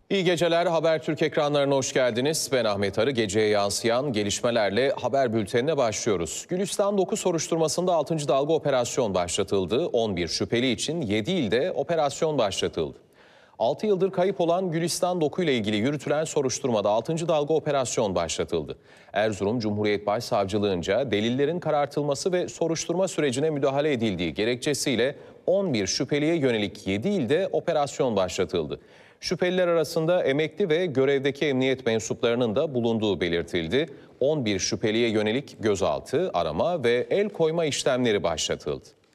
İyi geceler. Habertürk ekranlarına hoş geldiniz. Ben Ahmet Arı. Geceye yansıyan gelişmelerle haber bültenine başlıyoruz. Gülistan 9 soruşturmasında 6. dalga operasyon başlatıldı. 11 şüpheli için 7 ilde operasyon başlatıldı. 6 yıldır kayıp olan Gülistan 9 ile ilgili yürütülen soruşturmada 6. dalga operasyon başlatıldı. Erzurum Cumhuriyet Başsavcılığınca delillerin karartılması ve soruşturma sürecine müdahale edildiği gerekçesiyle 11 şüpheliye yönelik 7 ilde operasyon başlatıldı. Şüpheliler arasında emekli ve görevdeki emniyet mensuplarının da bulunduğu belirtildi. 11 şüpheliye yönelik gözaltı, arama ve el koyma işlemleri başlatıldı.